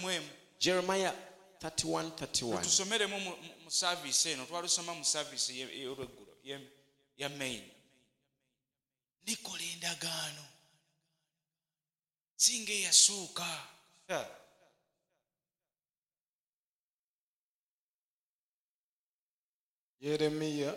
mwemu. Jeremiah 31:31. Tusomeremu mu service eno twalusoma mu service y'olweggulo ya main. Nikola endagaano singa eyasooka. Yeremiya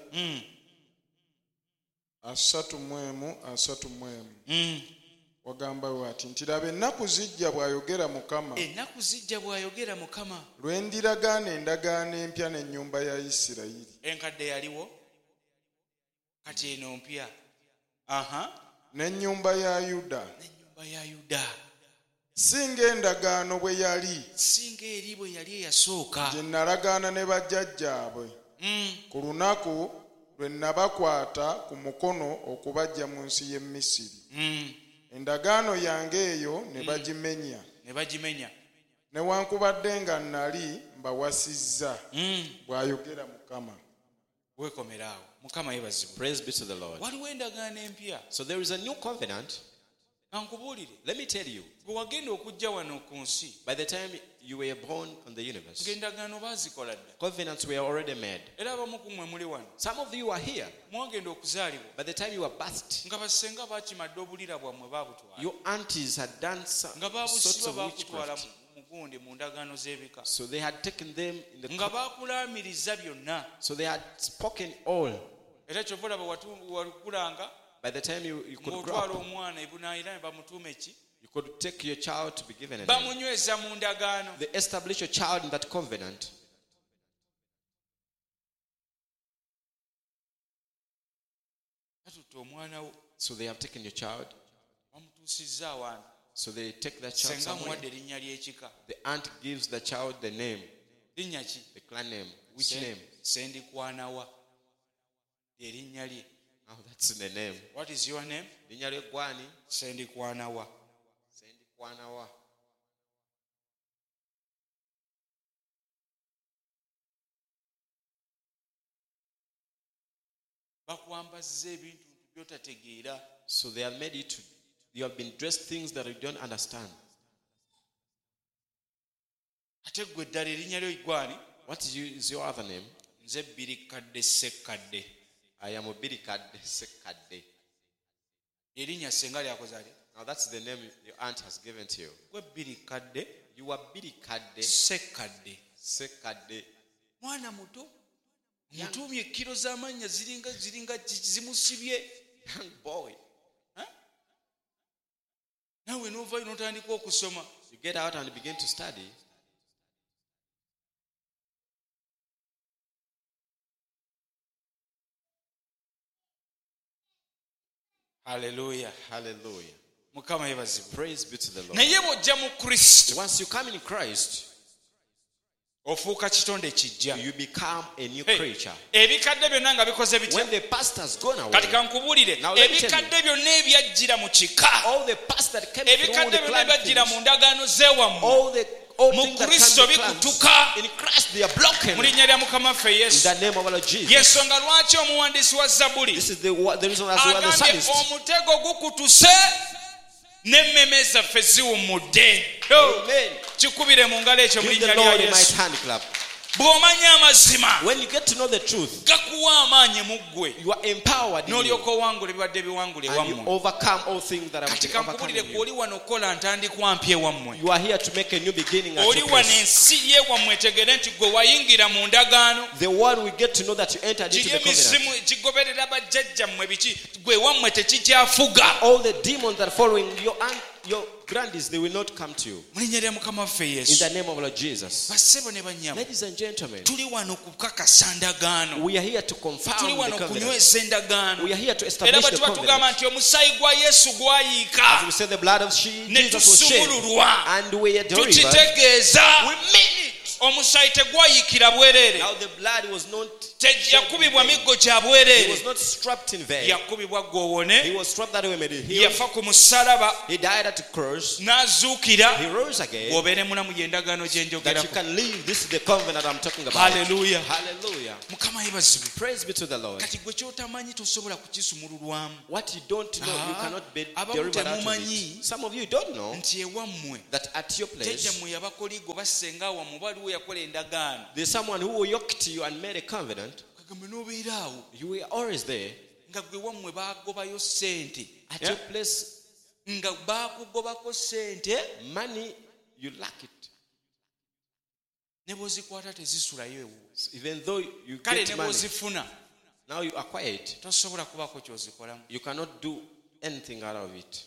30:30 wagamba wati nti laba ennaku zijja bw'ayogera Mukama. Ennaku zijja bw'ayogera Mukama. Lwe ndiragaana endagaano empya n'ennyumba ya Isirayiri. Enkadde yaliwo kati eno mpya. N'ennyumba ya Yuda. N'ennyumba ya Yuda. Singa endagaano bwe yali. Singa eri bwe yali eyasooka. Gye nalagaana ne bajjajjaabwe. Ku lunaku lwe nabakwata ku mukono okubaggya mu nsi y'e Misiri. Endagaano yange eyo ne bagimenya. Newankubadde nga nali mbawasizza, bw'ayogera Mukama. Wekomeraawo. Mukama yebazibwe. Praise be to the Lord. Waliwo endagaano empya. So there is a new covenant. Ankubuulire. Let me tell you. Bwe wagenda okujja wano ku nsi. By the time you were born on the universe, ng'endagaano baazikola dda. covenants were already made. Era abamu ku mmwe muli wano. Some of you are here. Mwagenda okuzaalibwa. By the time you were birthed, nga basenga baakimadde obulira bwamwe baabutwala. your aunties had done some nga sorts baabusiba of baakutwala witchcraft. mu gundi mu ndagaano z'ebika. So they had taken them in the nga baakulaamiriza byonna. So they had spoken all. Era kyova olaba wakulanga. By the time you could grow ng'otwala up, omwana ebunaayira ne bamutuuma eki. you could take your child to be given a name. bamunyweza mu ndagaano. They establish your child in that covenant. Batutte omwana wo. So they have taken your child. bamutuusizza awantu. So they take that child senga somewhere. muwadde erinnya ly'ekika. The aunt gives the child the name, linnya ki? the clan name. Which name? Sendikwana erinnya lye. Oh, that's the name. What is your name? Linnya lye gwani? Sendikwana wa. Sendikwana wa. bakwambazza ebintu by'otategeera. So they have made you have been dressed things that you don't understand. ate ggwe eddala erinnya lyo gwani? What is your other name? Nze Birikadde Ssekkadde. I am Birikadde Ssekkadde. Erinnya senga lyakoze ali. Now that's the name your aunt has given to you. Gwe Birikadde You are Birikadde Ssekkadde. Ssekkadde. Mwana muto mutuumye ekkiro z'amannya ziringa zimusibye. Young boy. Naawe n'ovaayo n'otandika okusoma. You get out and begin to study. Hallelujah. Hallelujah. Mukama yebazibwe. Praise be to the Lord. Naye bw'ojja mu Kristo Once you come in Christ, ofuuka kitonde kijja. you become a new creature. Ebikadde byonna nga bikoze bitya? When the past has gone away, Kati kankubuulire Now let me tell you. ebikadde byonna ebyajjira mu kika. all the past that came through Ebikadde the byonna clan ebyajjira mu things, ndagaano z'ewammwe. all the old Mu things that Kristo come to clans, bikutuka. in Christ they are broken. Mu linnya lya Mukama waffe In Yesu. the name of our Lord Jesus. Yensonga lwaki omuwandiisi wa Zabbuli This is the reason as well as the agambye psalmist. omutego gukutuse n'emmeme zaffe ziwummudde. Amen. Kikubire mu ngalo ekyo mu Give the linnya lya Lord a mighty Yesu. hand clap. Bw'omanya amazima When you get to know the truth, gakuwa amaanyi mu ggwe you are empowered in you, n'olyoka owangula ebibadde biwangula and you ewammwe. overcome all things that have Kati been overcome kankubulire in gwe you. oli wano okukola ntandikwa mpya ewammwe. You are here to make a new beginning at Oli your wano place. ensi y'ewammwe etegere nti gwe wayingira mu ndagaano. The one we get to know that you entered into Giri the covenant. emizimu gigoberera bajjajjammwe biki gwe ewammwe tekikyafuga. All the demons that are following your grandies, they will not come to you. Mu linnya lya Mukama waffe In Yesu. the name of Lord Jesus. Bassebo ne bannyabo Ladies and gentlemen, tuli wano kukakasa ndagaano. we are here to Tuli confound wano the covenant. kunyweza endagaano. We are here to Era establish bwe the tuba tugamba covenant. nti omusaayi gwa Yesu As gwayiika we say, the blood of ne Jesus was shed, tusumululwa and we are delivered. tukitegeeza We mean it. omusaayi tegwayikira bwereere Now the blood was not yakubibwa miggo gya He bwereere was not strapped in vain. yakubibwa He gwowone was strapped that we made it heal. yafa ku musalaba He died at the cross. n'azuukira He rose again. bw'obeere mulamu gy'endagaano gye That you njogerako can live. This is the covenant I'm talking about. haleluya Hallelujah. mukama yebazibwe Praise be to the Lord. kati gwe kyotamanyi tosobola kukisumululwamu What you don't know, you cannot be abamu delivered out of temumanyi it. Some of you don't know nti ewammwe that at your place, jjajjammwe yabakoligo basenga awamu baliwo yakola endagaano there's someone who yoked you and made a covenant. kagambe n'obeera awo You were always there. nga gwe wammwe baagobayo ssente At your place, nga baakugobako ssente money, you lack it. ne bw'ozikwata tezisulayo ewo So even though you kale get ne money, bw'ozifuna now you acquire it. tosobola kubaako ky'ozikolamu You cannot do anything out of it.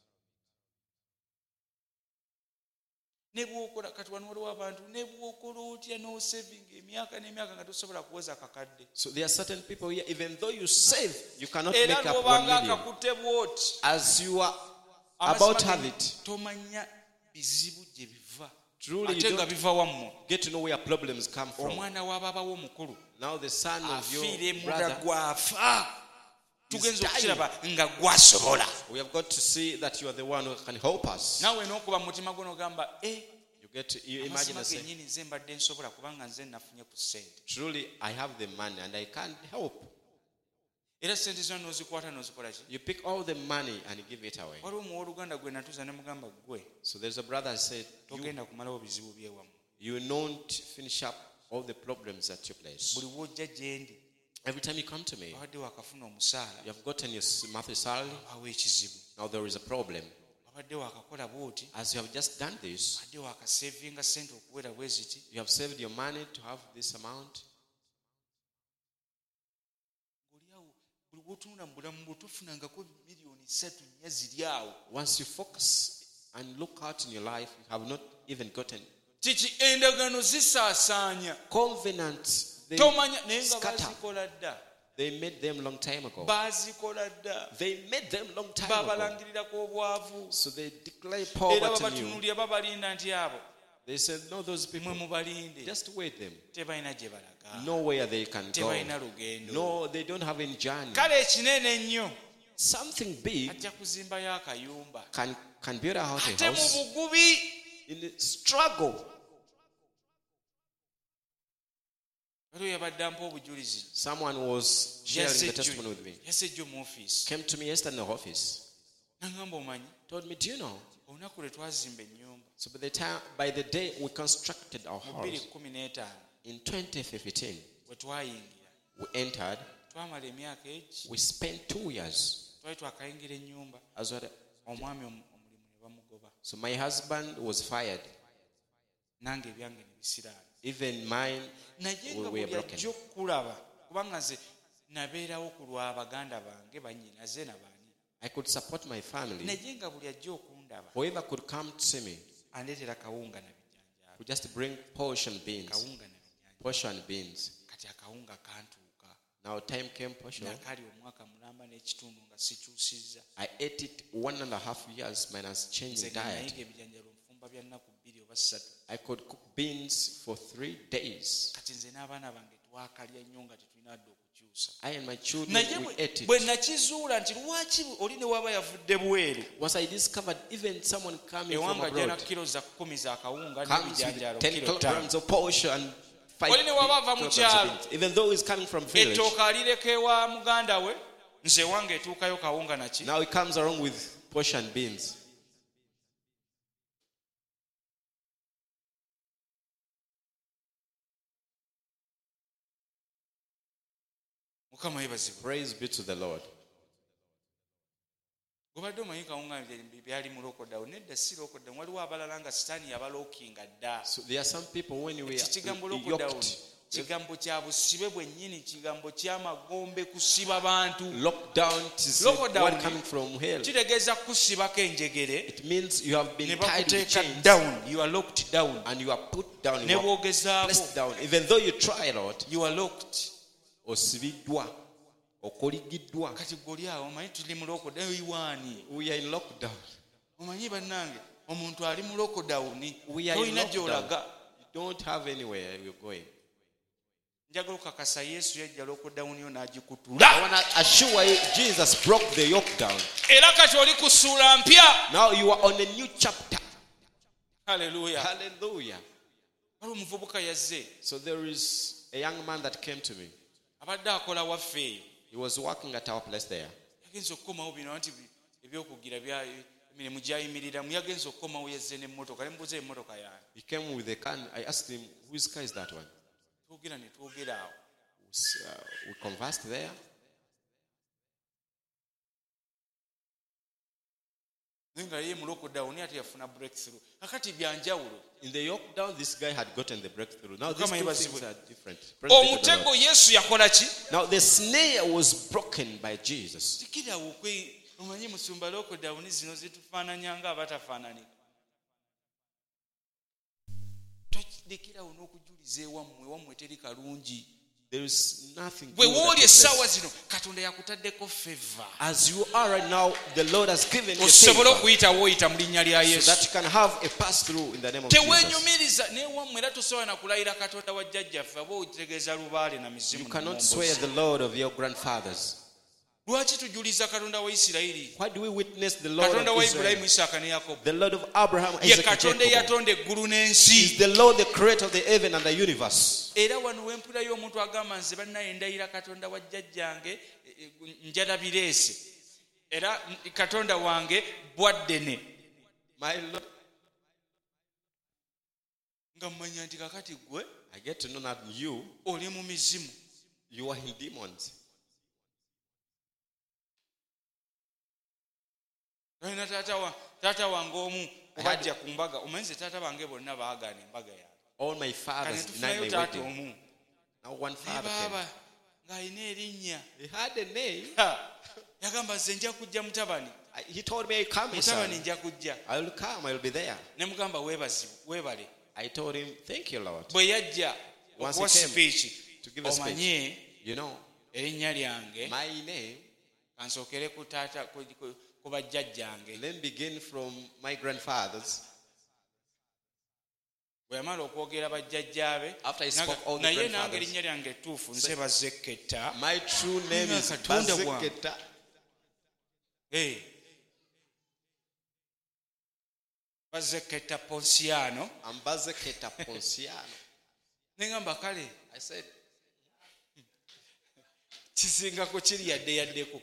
ne bw'okola kati wano waliwo abantu ne bw'okola otya n'osevinga emyaka n'emyaka nga tosobola kuweza akakadde So there are certain people here, even though you save, you cannot era make up 1 n'obanga million. akakutte bw'oti As you are about to have it, tomanya bizibu gye biva truly ate you nga don't biva wammwe get to know where problems come from. omwana w'abaabawo omukulu Now the son of your afiire muda brother, gwafa tugenza dying. okukiraba nga gwasobola we have got to see that you are the one who can help us. naawe n'okuba mu mutima gwo n'ogamba You imagine amazima and say, gennyini nze mbadde nsobola kubanga nze nafunye ku ssente truly I have the money and I can't help. era ssente zona n'ozikwata n'ozikola ki You pick all the money and you give it away. waliwo muwooluganda gwe natuuza ne mugamba gwe So there's a brother who said, togenda kumalawo bizibu by'ewamu you will not finish up all the problems at your place. buli w'ojja gye ndi Every time you come to me, wabadde wakafuna omusaala you have gotten your monthly salary. wawo ekizibu Now there is a problem. wabadde wakakola bw'oti As you have just done this, wabadde wakasevinga ssente okuwera bwe ziti you have saved your money to have this amount. ng'oliawo buli w'otunula mu bulamu bwe tofunangako miliyoni 3 nnya ziri awo Once you focus and look out in your life, you have not even gotten kiki endagaano zisaasaanya covenants. They tomanya naye nga scatter. bazikola dda They made them long time ago. bazikola dda They made them long time ago. babalangirirako obwavu So they declare era poverty in you. babatunuulira babalinda nti abo They said, no, those people, mwe mubalinde just wait them. tebalina gye balaga Nowhere they can go. tebalina lugendo No, they don't have any journey. kale ekinene ennyo Something big ajja kuzimbayo akayumba can build out a ate mu house bugubi in the struggle. waliwo yabadde ampa obujulizi Someone was sharing the testimony with me. yazze mu ofiisi Came to me yesterday in the office. nagamba omanyi Told me, do you know? olunaku lwe twazimba ennyumba So by the day we constructed our mu house 2015 in 2015, bwe twayingira we entered. twamala emyaka egi We spent 2 years twali twakayingira ennyumba as well. omwami omulimu ne bamugoba So my husband was fired. nange ebyange ne bisiraala Even mine naye nga were buli broken. ajja okukulaba kubanga nze nabeerawo ku lwa baganda bange bannyinaze nabaani I could support my family. naye nga buli ajja okundaba Whoever could come to see me andeetera kawunga na bijjanjaalo would just bring portion beans. kawunga na bijjanjaalo Portion beans. kati akawunga kantuuka Now time came portion. nakali omwaka mulamba n'ekitundu nga sikyusizza I ate it 1.5 years minus changing nze diet. nayiga ebijjanjaalo nfumba bya nnaku 2 oba 3 I could cook beans for 3 days. kati nze n'abaana bange twakalya nnyo nga tetulina adde okukyusa I and my children, naye we ate bwe it. nakizuula nti lwaki oli ne waba yavudde bweru Once I discovered even someone coming from ewanga jana abroad kilo za 10 za kawunga comes n'ebijjanjaalo with 10 kilo 5 kilograms of portion and 5 Oli ne waba ava mu kilograms of kyalo. beans. Even though he's coming from village, ettooka alireka ewa muganda we nze wange etuukayo kawunga naki now he comes along with portion beans. mukama yebazibwe Praise be to the Lord. gobadde omanyi kawunga byali mu lockdown nedda si lockdown waliwo abalala nga sitaani yabalookinga dda So there are some people when we kikigambo are lockdown yoked, kigambo kya busibe bwennyini kigambo ky'amagombe kusiba bantu lockdown is Lockdown. what coming from hell. kitegeeza kusibako enjegere It means you have ne been tied with bakuteeka chains down you are locked down and you are put down, ne you are bwogezaako placed down. Even though you try, Lord, you are locked osibiddwa, okoligiddwa. kati goli awo omanyi tuli mu lockdown iwaani We are in lockdown. omanyi bannange omuntu ali mu lockdown We are in tolina lockdown. gy'olaga You don't have anywhere you're going. njagala okakasa yesu yajja lokodawuniyo I n'agikutula want to assure you, Jesus broke the yoke down. era kati oli ku ssuula mpya. Now you are on a new chapter. Haleluya. Hallelujah. wali omuvubuka yazze So there is a young man that came to me. abadde akola waffe eyo He was working at our place there. yagenza okukomawo bino nti ebyokugira emirimu gyayimiriramu yagenza okukomawo yazze n'emmotoka ne mubuuza emmotoka yange He came with a car. I asked him, whose car is that one? twogera ne twogera awo We conversed there. naye nga ye mulokudawuni ate yafuna breakthrough kakati byanjawulo. In the yoke down, this guy had gotten the breakthrough. Now these Kama two yebazibwe. things are different. Praise be to the omutego Lord. yesu yakola ki? Now the snare was broken by Jesus. tikirawo omanyi musumba lokodawuni zino zitufaananya nga abatafaananika. tolekerawo n'okujuliza ewammwe teri kalungi. There is nothing bwe good that wooli takes essaawa place. zino katonda yakutaddeko feva As you are right now, the Lord has given you osobole favor okuyitawo oyita mu linnya lya so yesu. that you can have a pass through in the name of Jesus. teweenyumiriza newammwe era tosobola na kulayira katonda wa jjajjaffe aba otegeeza lubaale na mizimu You cannot n'omombozi. swear the Lord of your grandfathers. lwaki tujuliza katonda wa isirayiri? Why do we witness the Lord katonda of wa Israel? ibulayimu isaaka ne yakobo The Lord of Abraham, ye Isaac, and katonda Jacob. eyatonda eggulu He n'ensi. is the Lord, the creator of the heaven and the universe. era wano wempulayo omuntu agamba nze bannaye ndayira katonda wa jjajjange njala bireese era katonda wange bwaddene My Lord, nga mmanya nti kakati gwe I get to know that you oli mu mizimu. are in demons. alina taata wange omu obajja ku mbaga omanyize taata bange bonna baagaana embaga yange All my fathers denied kanetufunayo my taata wedding. omu Now one naye father came. baaba ng'alina erinnya. He had a name. yagamba nze nja kujja mutabani He told me, I come, my mutabani son. nja kujja. I will come, I will be there. ne mugamba weebale. I told him, thank you, Lord. bwe yajja Once okuwa he came sipiiki to give a speech. omanye You know, erinnya lyange my name, kansookere ku taata ku bajjajjange. then begin from my grandfathers. bwe yamala okwogera bajjajjaabe After he spoke all the naye nange grandfathers. erinnya lyange ettuufu nze bazekketta. My true name is Katonda wange. Bazeketa. Bazekketta Ponsiano. I'm Bazeketa Ponciano. ne ngamba kale I said, kisingako kiri yaddeko.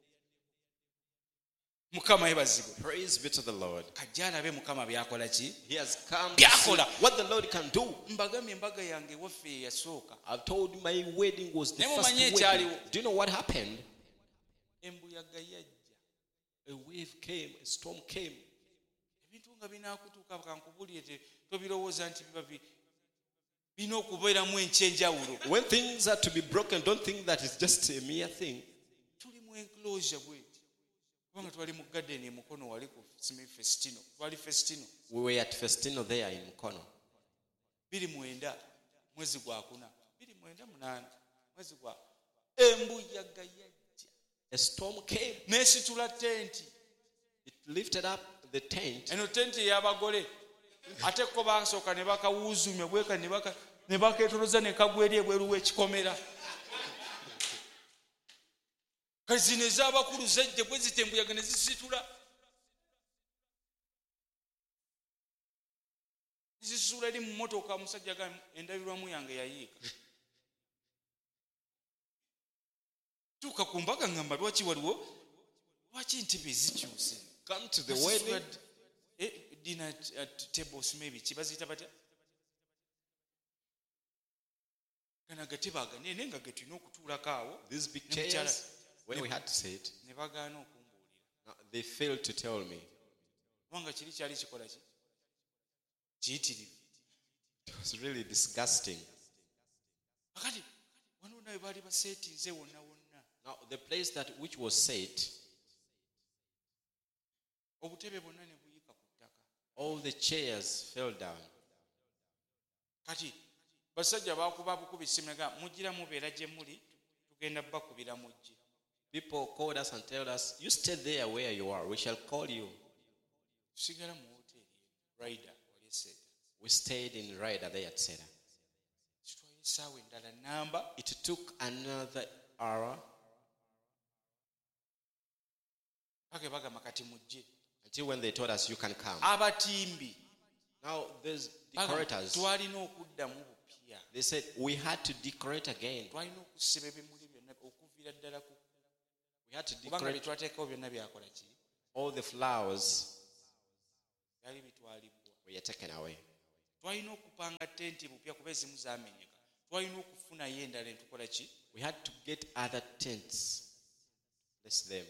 mukama yebazibwe. praise be to the Lord. kajja alabe mukama byakola ki. He has come to see Byakola. what the Lord can do. mbagambye embaga yange waffe eyasooka. I've told you my wedding was the Naye first mumanyi wedding. ekyaliwo. Do you know what happened? embuyaga yajja. A wave came, a storm came. ebintu nga binaakutuuka kankubulire tobirowooza nti birina okubeeramu enkyenjawulo. When things are to be broken, don't think that it's just a mere thing. tuli mu enclosure bweti kubanga twali mu garden emukono wali ku festino twali festino We were at Festino there in Mukono. 29 mwezi gwa 4 29 mwezi gwa embuyaga yajja A storm came. n'esitula tenti. It lifted up the tent. eno tenti ey'abagole ate ko basooka ne bakawuuzumya bweka ne baketoloza ne kagwa eri ebweru w'ekikomera. kazino ez'abakulu zajja bwe zitembuyaga ne zisitula. zisitula eri mu motoka omusajja ga endabirwamu yange yayiika. tuuka ku mbaga ngamba lwaki ntebe ezikyuse. Come to the wedding. Dinner tables maybe kibaziyita batya gana gatebe aganene nga getulina okutuulako awo. These big Ne mukyala- chairs, when we had to sit, ne bagaana okumbuulira they failed to tell me. kubanga kiri kyali kikola ki kiyitirivu. It was really disgusting. akati wano nawe baali baseetinze wonna wonna. Now, the place which was set, obutebe bwonna ne buyika ku ttaka. all the chairs fell down. kati basajja bakuba bukubi simega mugira mubeera gye muli tugenda bakubira mujje. People called us and told us, you stay there where you are. We shall call you. tusigala mu hoteeri rider wali esseeta. We stayed in Ryder there at Seda. kitwalira essaawa endala namba It took another hour pake bagamba kati mujje until when they told us you can come. abatimbi Now there's bagamba, decorators. twalina okuddamu bupya They said we had to decorate again. twalina okusiba ebimuli byonna okuviira ddala ku We had to kubanga decorate byetwateekawo byonna byakola ki all the flowers byali bitwalibbwa were taken away. twalina okupanga tenti bupya kuba ezimu zamenyeka twalina okufunayo endala entukola ki We had to get other tents. Bless them.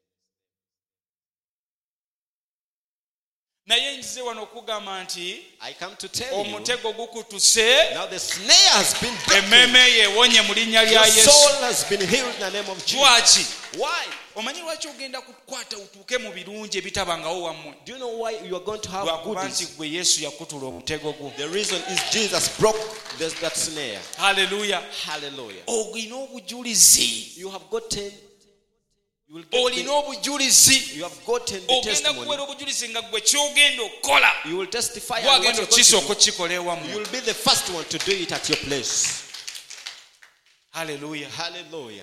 naye nzize wano okugamba nti I come to tell you, omutego gukutuse now the snare has been broken. emmeeme yewonye mu linnya lya Your yesu soul has been healed in the name of Jesus. lwaki Why? omanyi lwaki ogenda kukwata utuuke mu birungi ebitabangawo wammwe Do you know why you are going to have lwakuba nti goodies? gwe yesu yakutula omutego gwo The reason is Jesus broke that snare. haleluya Hallelujah. olina obujulizi You have gotten, you will get olina obujulizi you have gotten the ogenda testimony. kuwera obujulizi nga gwe kyogenda okukola You will testify and what gwagenda you're going okukisa to okukikola do. ewammwe You will be the first one to do it at your place. haleluya Hallelujah.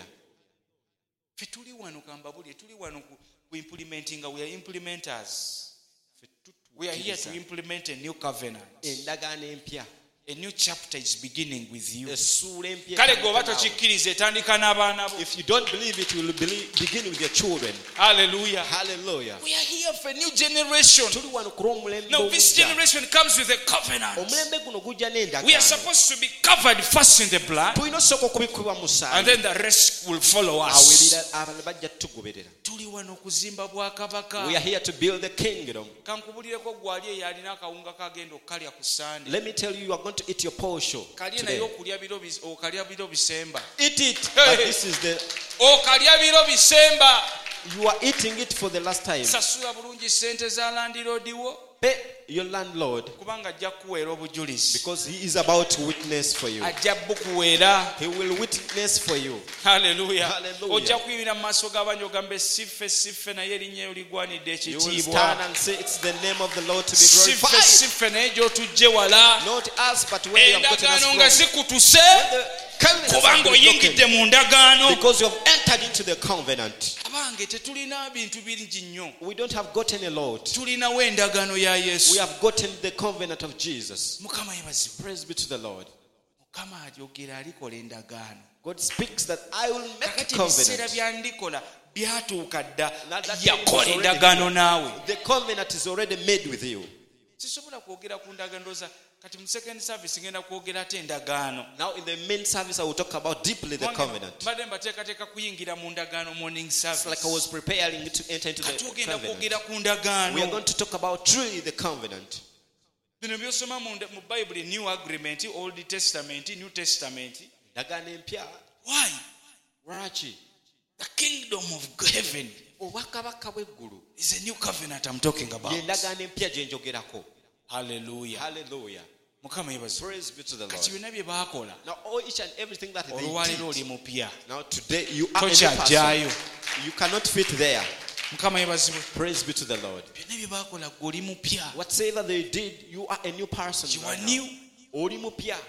ffe tuli wano kambabuli tuli wano ku implementing we are implementers we are here to implement a new covenant Endagaano empya. a new chapter is beginning with you Essuula empya kale etandika gweoba naawe. tokikkiriza etandika n'abaana bo If you don't believe it, you will begin with your children. haleluya Hallelujah. we are here for a new generation Tuli wano ku lw'omulembe now this ogujja. generation comes with a covenant Omulembe guno gujja we are n'endagaano. supposed to be covered first in the blood Tulina osooka okubikubibwa mu and musaayi. then the rest will follow us Awulira abalala bajja tugoberera. tuli wano okuzimba bwakabaka We are here to build the kingdom. kankubulireko gwali eyo alina akawunga kagenda okukalya ku sande Let me tell you, you are going to eat your portion kalye naye today. okalya biro bisemba Eat it. Hey. But this is the, okalya biro bisemba you are eating it for the last time. sasula bulungi sente za landiroodiwo Pay your landlord kubanga ajja kukuweera obujulizi because he is about to witness for you. ajja bukuweera He will witness for you. haleluya Hallelujah. ojja kuyimira mu maaso g'abangi ogambe siffe naye erinnya eyo ligwanidde You will stand ekitiibwa and say it's the name of the Lord to be siffe glorified. naye gy'otujje wala Not us, but where you have gotten us endagaano nga from. zikutuse The covenant has kubanga been oyingidde broken mu ndagaano because you have entered into the covenant. abange tetulina bintu bingi nnyo We don't have gotten a lot. tulinawo endagaano ya We yesu have gotten the covenant of Jesus. mukama yebazibwe Praise be to the Lord. mukama alyogera alikola endagaano God speaks that I will make a kakati ebiseera covenant. byandikola byatuuka dda Now that time is yakola already endagaano here. naawe The covenant is already made with you. sisobola kwogera ku ndagaano za kati mu second service ngenda kwogera ate endagaano Now in the main service, I will talk about deeply the covenant. mbadde mbateekateeka kuyingira mu ndagaano morning It's like I service was preparing to enter into kati the ogenda covenant. kwogera ku We are ndagaano going to talk about truly the covenant. bino byosoma mu bayibuli new agreement old testament new testament Endagaano empya. why Lwaki? the kingdom of heaven Obwakabaka bw'eggulu is a new covenant I'm talking about y'endagaano empya gye njogerako. hallelujah Hallelujah. mukama yebazo Praise be to the kati Lord. byonna bye baakola Now all each and everything that they olwaleero did. oli mupya Now today you are a new tokyajjaayo person. You cannot fit there. mukama yebazibwe Praise be to the Lord. byonna bye baakola gwe oli mupya Whatever they did, you are a new person. you are right now. new Oli mupya.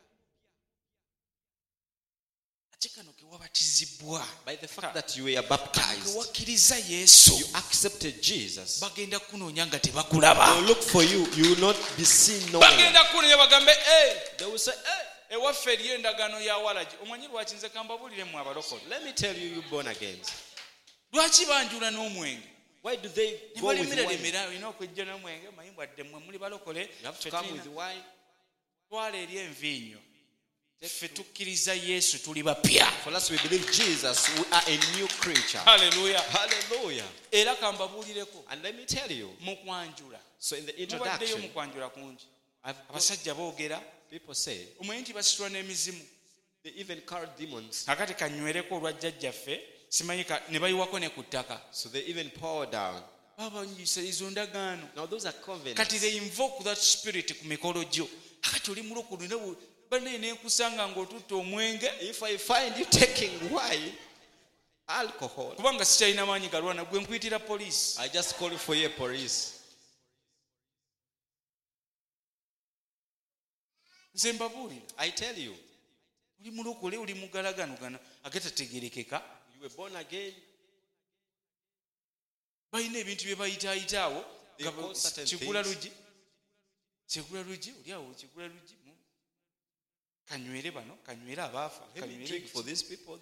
ate kano ke wabatizibwa By the fact that you were baptized, wakkiriza yesu you accepted Jesus. bagenda kunoonya nga They tebakulaba will look for you. You will not be seen nowhere. bagenda kunoonya bagambe They will say, hey, ewaffe eriyo endagaano ya walagi omanyi lwaki nze kambabulire mu abalokole let me tell you, you born again. lwaki banjula n'omwenge Why do they ne go with wine? balemeremera olina okwejja n'omwenge manyi bwadde mmwe muli balokole You have to come with wine. twala eri enviinyo ffe tukkiriza yesu tuli bapya For us, we believe Jesus. We are a new creature. haleluya Hallelujah. era kambabuulireko And let me tell you. mu kwanjula So in the mubaddeyo introduction, mu kwanjula kungi I've abasajja boogera people say omanyi nti basitula n'emizimu they even call demons. akati kanywereko olwa jjajjaffe simanyi ne bayiwako ne ku ttaka So they even pour down. babanyisa izo ndagaano Now those are covenants. kati they invoke that spirit ku mikolo gyo akati oli mulokolo banaye nenkusanga ng'otutta omwenge If I find you taking wine, alcohol, kubanga sikyalina maanyi galwana gwe nkuyitira poliisi I just call for your police. nze mbabuulira I tell you, oli mulokole oli mugalaganugana agatategerekeka you were born again. balina ebintu bye bayitaayitaawo They call certain kigula things. lugi oliawo kigula lugi kanywere bano kanywere abaafa Let me drink for these people.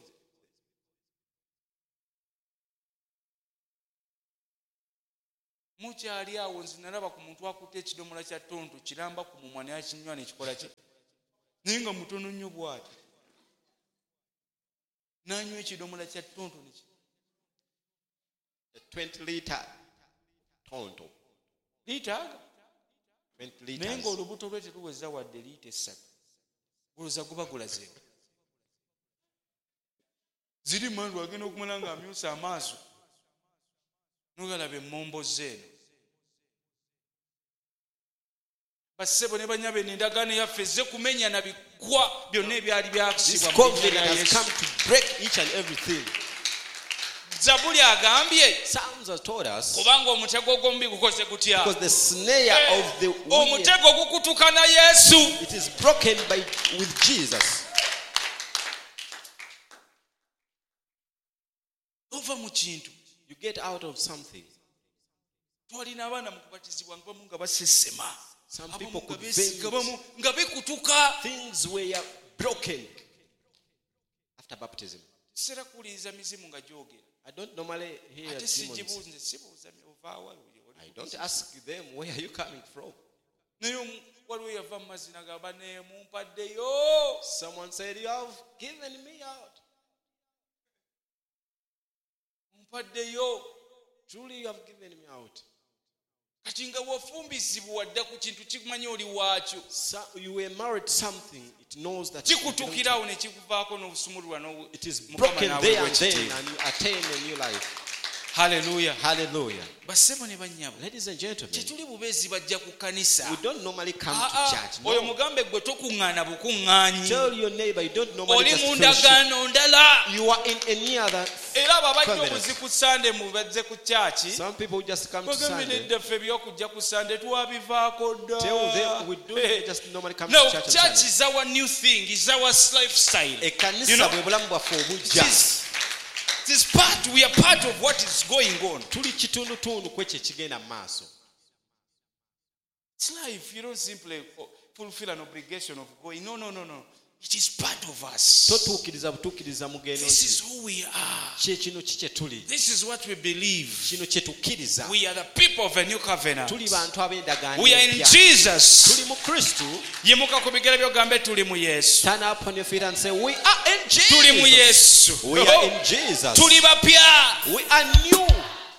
mukyali awo nze nalaba ku muntu akutte ekidomola kya tonto kiramba ku mumwa naye akinywa nekikola ki naye nga mutono nnyo bw'ati n'anywa ekidomola kya tonto 20 liter tonto. liitaaga 20 naye liters. ng'olubuto lwe teruweza wadde liita 3 guluza guba gulazeewo ziri mandu agenda okumala ng'amyusa amaaso nogalaba emmombo zeeno bassebo ne banyabe n'endagaano yaffe ezze kumenya na bigwa byonna ebyali This byakusibwa mu covenant linnya lya has Yesu. come to break each and everything. Zabuli agambye Psalms have told us, kubanga omutego gw'omubi gukoze gutya because the snare of the wicked, omutego gukutuka na Yesu. it is broken with Jesus. ova mu kintu You get out of something. twalina abaana mu kubatizibwa nga bamu nga basesema Some abamu people nga could beesiga vent. bamu nga bikutuka Things were broken after baptism. kisera kuwuliriza mizimu nga gyogera I don't normally hear ate demons. sigibuuze sibuuza ovaawa I don't ask them, where are you coming from? naye waliwo yava mu mazina gamba mumpaddeyo Someone said, you have given me out. mumpaddeyo Truly you have given me out. kati nga wafumbizibwa wadda ku kintu kikumanya oli waakyo So you were married something, it knows that you belong to kikutukirawo ne kikuvaako n'obusumululwa it is broken there and then, and you attain a new life. haleluya Hallelujah. bassebo ne bannyabo Ladies and gentlemen, tetuli bubeezi bajja ku kanisa we don't normally come to church. oyo No. mugambe gwe tokuŋŋaana bukuŋŋaanyi Tell your neighbor you don't normally oli just mu fellowship. ndagaano ndala You are in any other. era abo abajja Covenant. obuzi ku sande mubazze ku kyaki Some people just come to bagambye Sunday. nedda ffe ebyokujja ku sande twabivaako dda Tell them we don't just normally come no to church on church Sunday. is our new thing, is our lifestyle. You Ekanisa know, bwe bulamu bwaffe obujja. it is part, we are part of what is going on. Tuli kitundutundu kwekyo ekigenda mu maaso. It's life. You don't simply fulfill an obligation of going. No. It is part of us. Totuukiriza butuukiriza mugendo This nti is who we are. kyekino kikye tuli. This is what we believe. Kino kye tukkiriza. We are the people of a new covenant. Tuli bantu ab'endagaano We are in empya. Jesus. Tuli mu Kristo. Yimuka ku bigere byogambe tuli mu Yesu. Stand up on your feet and say, we are in Tuli mu Jesus. Yesu. We are in Jesus. Tuli bapya. We are new.